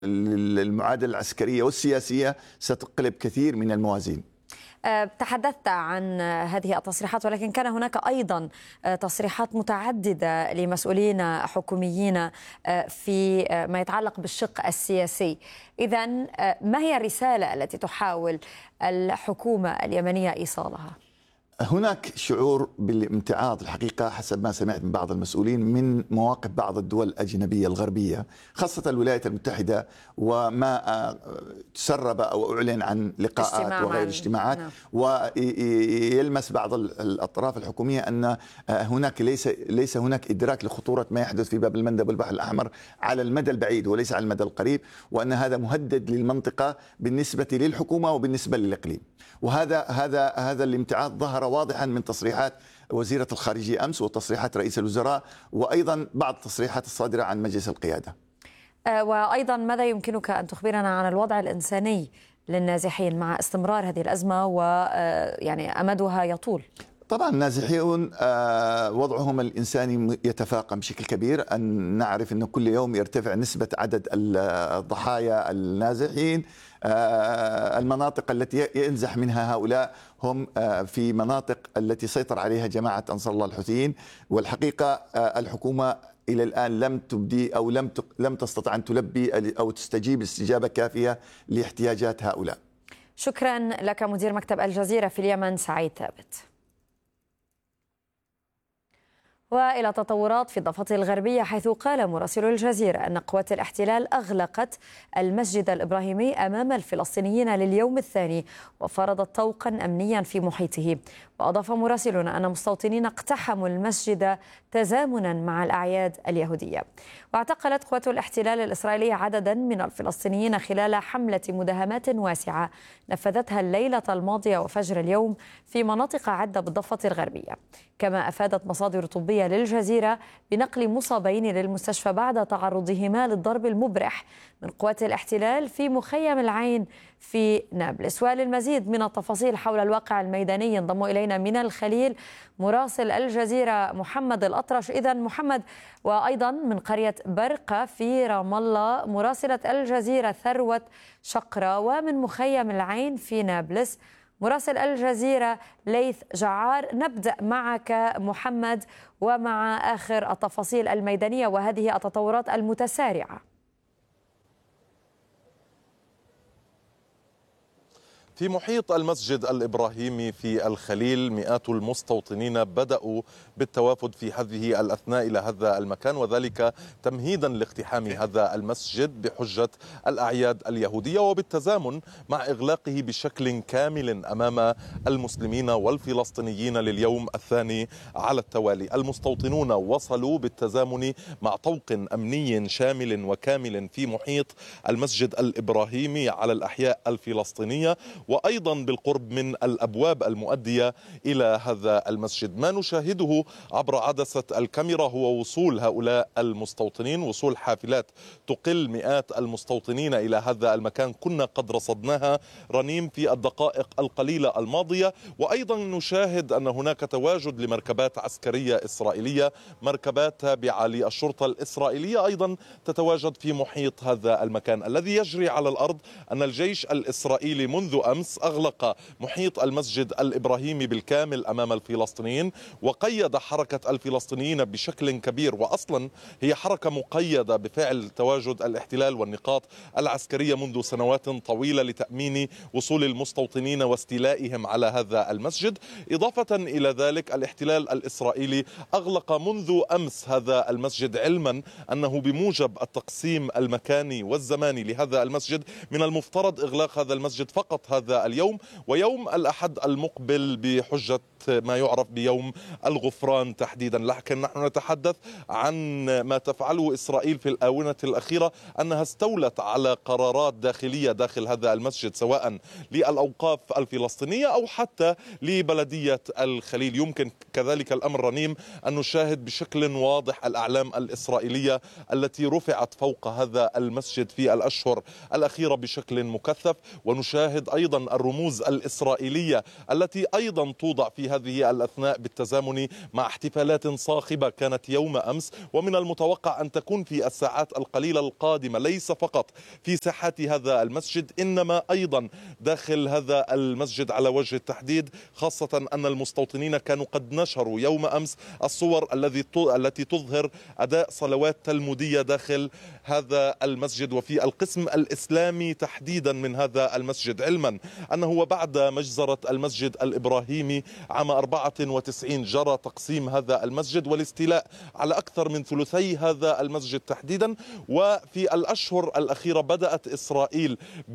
المعادلة العسكرية والسياسية ستقلب كثير من الموازين. تحدثت عن هذه التصريحات، ولكن كان هناك أيضا تصريحات متعددة لمسؤولين حكوميين في ما يتعلق بالشق السياسي. إذن ما هي الرسالة التي تحاول الحكومة اليمنية إيصالها؟ هناك شعور بالامتعاض الحقيقة حسب ما سمعت من بعض المسؤولين من مواقف بعض الدول الأجنبية الغربية، خاصة الولايات المتحدة، وما تسرب أو أعلن عن لقاءات وغير اجتماعات. ويلمس بعض الأطراف الحكومية أن هناك ليس هناك إدراك لخطورة ما يحدث في باب المندب والبحر الأحمر على المدى البعيد وليس على المدى القريب، وأن هذا مهدد للمنطقة بالنسبة للحكومة وبالنسبة للإقليم. وهذا الامتعاض ظهر واضحا من تصريحات وزيرة الخارجية أمس وتصريحات رئيس الوزراء، وأيضا بعض التصريحات الصادرة عن مجلس القيادة. وأيضا ماذا يمكنك أن تخبرنا عن الوضع الإنساني للنازحين مع استمرار هذه الأزمة ويعني أمدها يطول؟ طبعا النازحون وضعهم الإنساني يتفاقم بشكل كبير. أن نعرف أن كل يوم يرتفع نسبة عدد الضحايا النازحين. المناطق التي ينزح منها هؤلاء هم في مناطق التي سيطر عليها جماعة أنصار الله الحوثيين. والحقيقة الحكومة إلى الآن لم تبدي أو لم تستطع أن تلبي أو تستجيب استجابة كافية لاحتياجات هؤلاء. شكرا لك مدير مكتب الجزيرة في اليمن سعيد ثابت. وإلى تطورات في الضفة الغربية، حيث قال مراسل الجزيرة أن قوات الاحتلال أغلقت المسجد الإبراهيمي أمام الفلسطينيين لليوم الثاني وفرضت طوقا أمنيا في محيطه. وأضاف مراسلنا أن مستوطنين اقتحموا المسجد تزامنا مع الأعياد اليهودية. واعتقلت قوات الاحتلال الإسرائيلية عددا من الفلسطينيين خلال حملة مداهمات واسعة نفذتها الليلة الماضية وفجر اليوم في مناطق عدة بالضفة الغربية. كما أفادت مصادر طبية للجزيرة بنقل مصابين للمستشفى بعد تعرضهما للضرب المبرح من قوات الاحتلال في مخيم العين في نابلس. وللمزيد من التفاصيل حول الواقع الميداني ينضم إلينا من الخليل مراسل الجزيرة محمد الأطرش. إذن محمد، وأيضا من قرية برقة في رام الله مراسلة الجزيرة ثروت شقرة، ومن مخيم العين في نابلس مراسل الجزيرة ليث جعار. نبدأ معك محمد ومع آخر التفاصيل الميدانية وهذه التطورات المتسارعة. في محيط المسجد الإبراهيمي في الخليل مئات المستوطنين بدأوا بالتوافد في هذه الأثناء إلى هذا المكان، وذلك تمهيدا لاقتحام هذا المسجد بحجة الأعياد اليهودية وبالتزامن مع إغلاقه بشكل كامل أمام المسلمين والفلسطينيين لليوم الثاني على التوالي. المستوطنون وصلوا بالتزامن مع طوق أمني شامل وكامل في محيط المسجد الإبراهيمي على الأحياء الفلسطينية، وأيضا بالقرب من الأبواب المؤدية إلى هذا المسجد. ما نشاهده عبر عدسة الكاميرا هو وصول هؤلاء المستوطنين، وصول حافلات تقل مئات المستوطنين إلى هذا المكان كنا قد رصدناها رنيم في الدقائق القليلة الماضية. وأيضا نشاهد أن هناك تواجد لمركبات عسكرية إسرائيلية، مركبات تابعة للشرطة الإسرائيلية أيضا تتواجد في محيط هذا المكان. الذي يجري على الأرض أن الجيش الإسرائيلي منذ أمس أغلق محيط المسجد الإبراهيمي بالكامل أمام الفلسطينيين وقيد حركة الفلسطينيين بشكل كبير، وأصلا هي حركة مقيدة بفعل تواجد الاحتلال والنقاط العسكرية منذ سنوات طويلة لتأمين وصول المستوطنين واستيلائهم على هذا المسجد. إضافة إلى ذلك الاحتلال الإسرائيلي أغلق منذ أمس هذا المسجد، علما أنه بموجب التقسيم المكاني والزماني لهذا المسجد من المفترض إغلاق هذا المسجد فقط هذا اليوم ويوم الأحد المقبل بحجة ما يعرف بيوم الغفران تحديدا. لكن نحن نتحدث عن ما تفعله إسرائيل في الآونة الأخيرة، أنها استولت على قرارات داخلية داخل هذا المسجد سواء للأوقاف الفلسطينية أو حتى لبلدية الخليل. يمكن كذلك الأمر رنيم أن نشاهد بشكل واضح الأعلام الإسرائيلية التي رفعت فوق هذا المسجد في الأشهر الأخيرة بشكل مكثف، ونشاهد أيضا أيضا الرموز الإسرائيلية التي أيضا توضع في هذه الأثناء بالتزامن مع احتفالات صاخبة كانت يوم أمس، ومن المتوقع أن تكون في الساعات القليلة القادمة ليس فقط في ساحات هذا المسجد إنما أيضا داخل هذا المسجد على وجه التحديد، خاصة أن المستوطنين كانوا قد نشروا يوم أمس الصور التي تظهر أداء صلوات تلمودية داخل هذا المسجد وفي القسم الإسلامي تحديدا من هذا المسجد، علما أنه بعد مجزرة المسجد الإبراهيمي عام 94 جرى تقسيم هذا المسجد والاستيلاء على أكثر من ثلثي هذا المسجد تحديدا. وفي الأشهر الأخيرة بدأت إسرائيل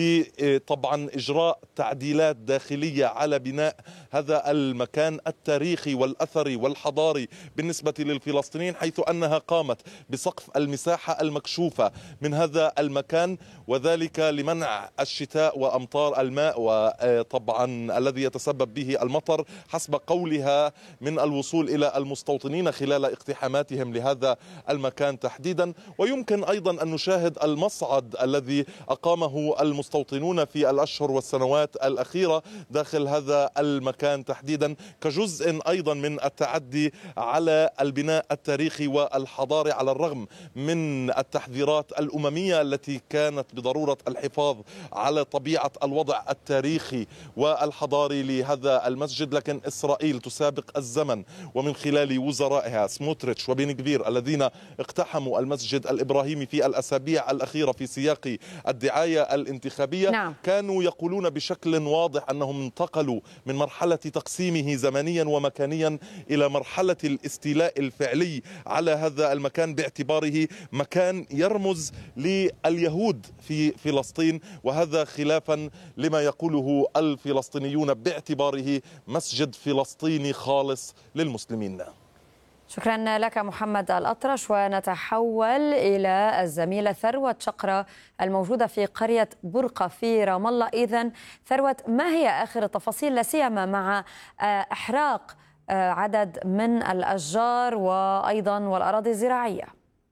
طبعا إجراء تعديلات داخلية على بناء هذا المكان التاريخي والأثري والحضاري بالنسبة للفلسطينيين، حيث أنها قامت بسقف المساحة المكشوفة من هذا المكان، وذلك لمنع الشتاء وأمطار الماء وطبعا الذي يتسبب به المطر حسب قولها من الوصول إلى المستوطنين خلال اقتحاماتهم لهذا المكان تحديدا. ويمكن أيضا أن نشاهد المصعد الذي أقامه المستوطنون في الأشهر والسنوات الأخيرة داخل هذا المكان تحديدا كجزء أيضا من التعدي على البناء التاريخي والحضاري، على الرغم من التحذيرات الأممية التي كانت بضرورة الحفاظ على طبيعة الوضع التاريخي والحضاري لهذا المسجد. لكن إسرائيل تسابق الزمن ومن خلال وزرائها سموتريتش وبن غفير الذين اقتحموا المسجد الإبراهيمي في الأسابيع الأخيرة في سياق الدعاية الانتخابية كانوا يقولون بشكل واضح أنهم انتقلوا من مرحلة تقسيمه زمنيا ومكانيا إلى مرحلة الاستيلاء الفعلي على هذا المكان باعتباره مكان يرمز لليهود في فلسطين، وهذا خلافا لما يقوله الفلسطينيون باعتباره مسجد فلسطيني خالص للمسلمين. شكرا لك محمد الأطرش. ونتحول إلى الزميلة ثروة شقرة الموجودة في قرية برقة في رام الله. إذن ثروة، ما هي آخر التفاصيل لا سيما مع إحراق عدد من الأشجار وأيضا والأراضي الزراعية؟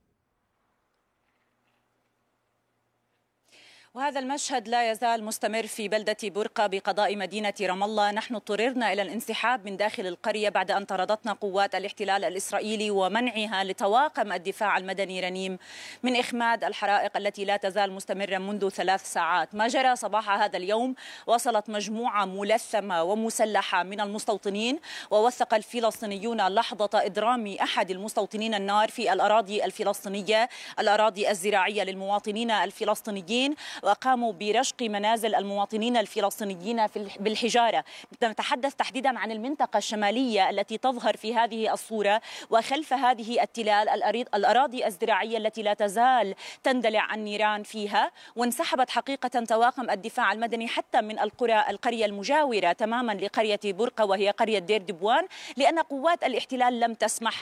وهذا المشهد لا يزال مستمر في بلدة برقة بقضاء مدينة رام الله. نحن اضطررنا إلى الانسحاب من داخل القرية بعد أن طردتنا قوات الاحتلال الإسرائيلي ومنعها لطواقم الدفاع المدني رنيم من إخماد الحرائق التي لا تزال مستمرة منذ 3 ساعات. ما جرى صباح هذا اليوم: وصلت مجموعة ملثمة ومسلحة من المستوطنين، ووثق الفلسطينيون لحظة إضرام أحد المستوطنين النار في الأراضي الفلسطينية، الأراضي الزراعية للمواطنين الفلسطينيين، وقاموا برشق منازل المواطنين الفلسطينيين بالحجارة. نتحدث تحديدا عن المنطقة الشمالية التي تظهر في هذه الصورة، وخلف هذه التلال الأراضي الزراعية التي لا تزال تندلع النيران فيها. وانسحبت حقيقة طواقم الدفاع المدني حتى من القرية المجاورة تماما لقرية برقة وهي قرية دير دبوان، لأن قوات الاحتلال لم تسمح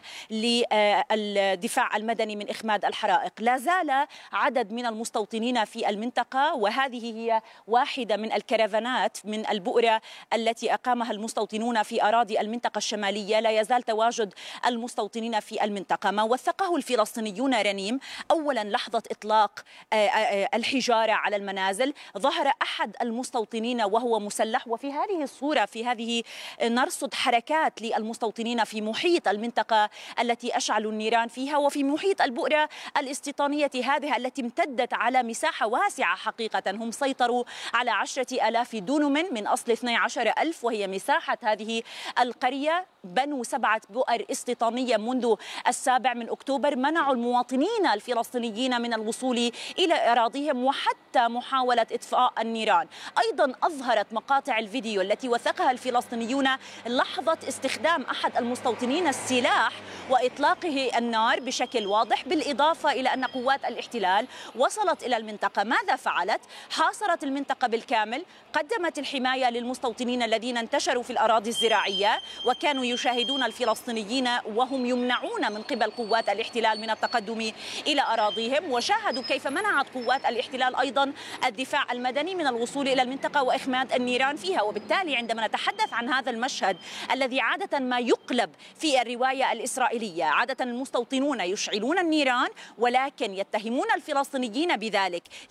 للدفاع المدني من إخماد الحرائق. لا زال عدد من المستوطنين في المنطقة، وهذه هي واحدة من الكرفانات من البؤرة التي أقامها المستوطنون في أراضي المنطقة الشمالية. لا يزال تواجد المستوطنين في المنطقة. ما وثقه الفلسطينيون رنيم: أولا لحظة إطلاق الحجارة على المنازل، ظهر أحد المستوطنين وهو مسلح، وفي هذه الصورة نرصد حركات للمستوطنين في محيط المنطقة التي أشعلوا النيران فيها، وفي محيط البؤرة الاستيطانية هذه التي امتدت على مساحة واسعة. حقيقة هم سيطروا على 10,000 دونم من أصل 12,000، وهي مساحة هذه القرية. بنوا 7 بؤر استيطانية منذ 7 أكتوبر، منعوا المواطنين الفلسطينيين من الوصول إلى أراضيهم وحتى محاولة إطفاء النيران. أيضا أظهرت مقاطع الفيديو التي وثقها الفلسطينيون لحظة استخدام أحد المستوطنين السلاح وإطلاقه النار بشكل واضح، بالإضافة إلى أن قوات الاحتلال وصلت إلى المنطقة. ماذا فعلت؟ حاصرت المنطقة بالكامل، قدمت الحماية للمستوطنين الذين انتشروا في الأراضي الزراعية وكانوا يشاهدون الفلسطينيين وهم يمنعون من قبل قوات الاحتلال من التقدم إلى أراضيهم، وشاهدوا كيف منعت قوات الاحتلال أيضا الدفاع المدني من الوصول إلى المنطقة وإخماد النيران فيها. وبالتالي عندما نتحدث عن هذا المشهد الذي عادة ما يقلب في الرواية الإسرائيلية، عادة المستوطنون يشعلون النيران ولكن يتهمون الفلسطينيين بذلك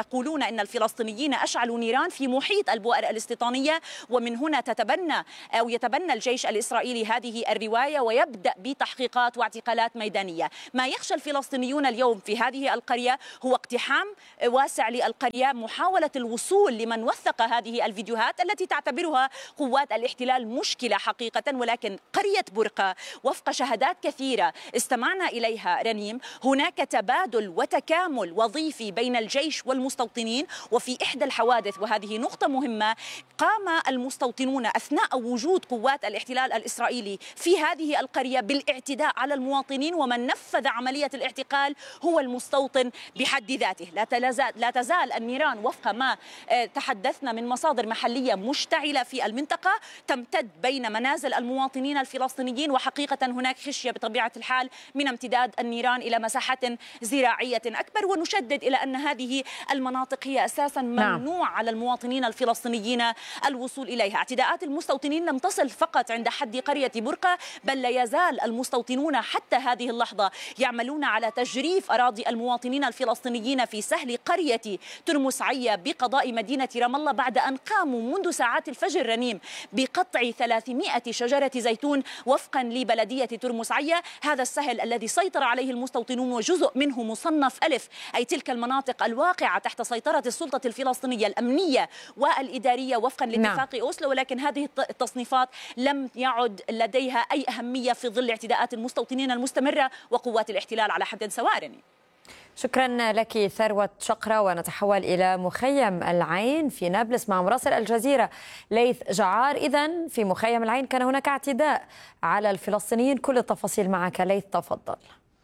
ويقولون أن الفلسطينيين أشعلوا نيران في محيط البؤر الاستيطانية، ومن هنا يتبنى الجيش الإسرائيلي هذه الرواية ويبدأ بتحقيقات واعتقالات ميدانية. ما يخشى الفلسطينيون اليوم في هذه القرية هو اقتحام واسع للقرية، محاولة الوصول لمن وثق هذه الفيديوهات التي تعتبرها قوات الاحتلال مشكلة حقيقة. ولكن قرية برقة وفق شهادات كثيرة استمعنا إليها رنيم، هناك تبادل وتكامل وظيفي بين الجيش والمستوطنين. وفي إحدى الحوادث، وهذه نقطة مهمة، قام المستوطنون أثناء وجود قوات الاحتلال الإسرائيلي في هذه القرية بالاعتداء على المواطنين، ومن نفذ عملية الاعتقال هو المستوطن بحد ذاته. لا تزال النيران وفق ما تحدثنا من مصادر محلية مشتعلة في المنطقة، تمتد بين منازل المواطنين الفلسطينيين، وحقيقة هناك خشية بطبيعة الحال من امتداد النيران إلى مساحات زراعية أكبر. ونشدد إلى أن هذه المناطق هي أساسا ممنوع على المواطنين الفلسطينيين الوصول إليها. اعتداءات المستوطنين لم تصل فقط عند حد قرية برقة، بل لا يزال المستوطنون حتى هذه اللحظة يعملون على تجريف أراضي المواطنين الفلسطينيين في سهل قرية ترمس عية بقضاء مدينة رام الله، بعد أن قاموا منذ ساعات الفجر رنيم بقطع 300 شجرة زيتون وفقا لبلدية ترمس عية. هذا السهل الذي سيطر عليه المستوطنون وجزء منه مصنف ألف، أي تلك المناطق الواقعة تحت سيطرة السلطة الفلسطينية الأمنية والإدارية وفقا لاتفاق أوسلو. ولكن هذه التصنيفات لم يعد لديها أي أهمية في ظل اعتداءات المستوطنين المستمرة وقوات الاحتلال على حد سواء. شكرا لك ثروة شقرة. ونتحول إلى مخيم العين في نابلس مع مراسل الجزيرة ليث جعار. إذن في مخيم العين كان هناك اعتداء على الفلسطينيين، كل التفاصيل معك ليث، تفضل.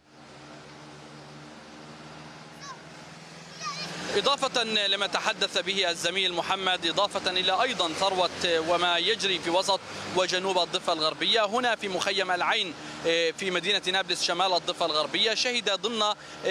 إضافة لما تحدث به الزميل محمد، إضافة إلى أيضا ثروة وما يجري في وسط وجنوب الضفة الغربية، هنا في مخيم العين في مدينة نابلس شمال الضفة الغربية، شهد ضمن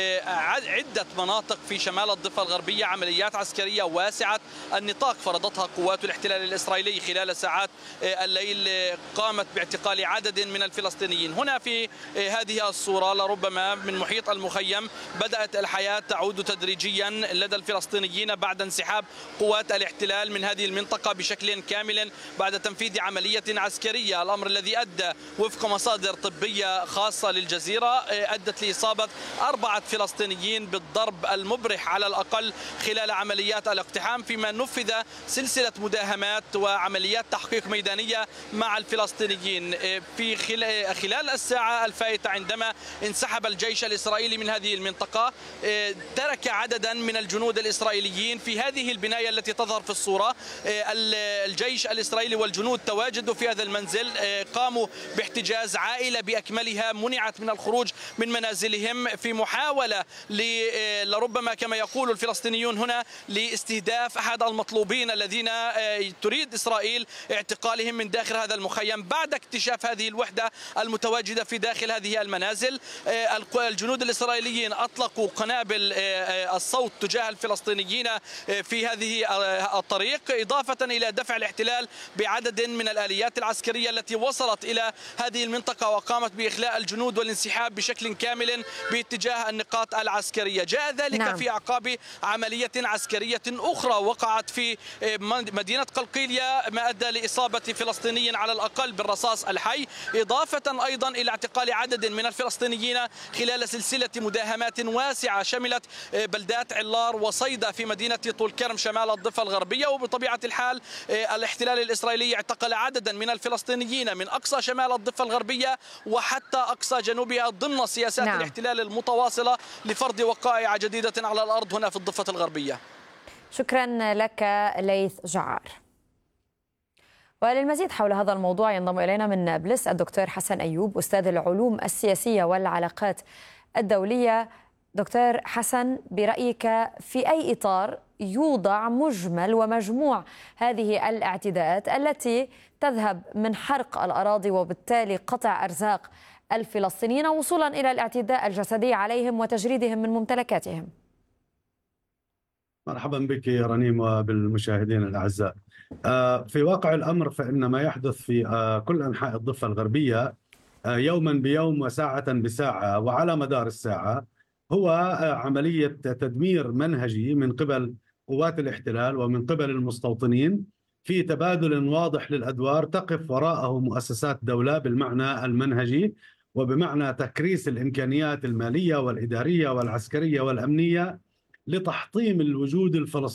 عدة مناطق في شمال الضفة الغربية عمليات عسكرية واسعة النطاق فرضتها قوات الاحتلال الإسرائيلي خلال ساعات الليل، قامت باعتقال عدد من الفلسطينيين. هنا في هذه الصورة لربما من محيط المخيم بدأت الحياة تعود تدريجيا لدى الفلسطينيين بعد انسحاب قوات الاحتلال من هذه المنطقة بشكل كامل بعد تنفيذ عملية عسكرية، الأمر الذي أدى وفق مصادر طبية خاصة للجزيرة أدت لإصابة 4 فلسطينيين بالضرب المبرح على الأقل خلال عمليات الاقتحام، فيما نفذ سلسلة مداهمات وعمليات تحقيق ميدانية مع الفلسطينيين. في خلال الساعة الفائتة عندما انسحب الجيش الإسرائيلي من هذه المنطقة، ترك عددا من الجنود الإسرائيليين في هذه البناية التي تظهر في الصورة. الجيش الإسرائيلي والجنود تواجدوا في هذا المنزل، قاموا باحتجاز عائلة بأكملها منعت من الخروج من منازلهم في محاولة لربما كما يقول الفلسطينيون هنا لاستهداف أحد المطلوبين الذين تريد إسرائيل اعتقالهم من داخل هذا المخيم. بعد اكتشاف هذه الوحدة المتواجدة في داخل هذه المنازل، الجنود الإسرائيليين أطلقوا قنابل الصوت تجاه الفلسطينيين في هذه الطريق، إضافة إلى دفع الاحتلال بعدد من الآليات العسكرية التي وصلت إلى هذه المنطقة وقامت بإخلاء الجنود والانسحاب بشكل كامل باتجاه النقاط العسكرية. جاء ذلك في أعقاب عملية عسكرية أخرى وقعت في مدينة قلقيلية ما أدى لإصابة فلسطيني على الأقل بالرصاص الحي، إضافة أيضا إلى اعتقال عدد من الفلسطينيين خلال سلسلة مداهمات واسعة شملت بلدات علار وصيدا في مدينة طول كرم شمال الضفة الغربية. وبطبيعة الحال الاحتلال الإسرائيلي اعتقل عددا من الفلسطينيين من أقصى شمال الضفة الغربية وحتى أقصى جنوبها ضمن سياسات الاحتلال المتواصلة لفرض وقائع جديدة على الأرض هنا في الضفة الغربية. شكرا لك ليث جعار. وللمزيد حول هذا الموضوع ينضم إلينا من نابلس الدكتور حسن أيوب، أستاذ العلوم السياسية والعلاقات الدولية. دكتور حسن، برأيك في أي إطار يوضع مجمل ومجموع هذه الاعتداءات التي تذهب من حرق الأراضي وبالتالي قطع أرزاق الفلسطينيين وصولا إلى الاعتداء الجسدي عليهم وتجريدهم من ممتلكاتهم؟ مرحبا بك يا رنيم وبالمشاهدين الأعزاء. في واقع الأمر فإن ما يحدث في كل أنحاء الضفة الغربية يوما بيوم وساعة بساعة وعلى مدار الساعة هو عملية تدمير منهجي من قبل قوات الاحتلال ومن قبل المستوطنين، في تبادل واضح للأدوار تقف وراءه مؤسسات دولة بالمعنى المنهجي وبمعنى تكريس الإمكانيات المالية والإدارية والعسكرية والأمنية لتحطيم الوجود الفلسطيني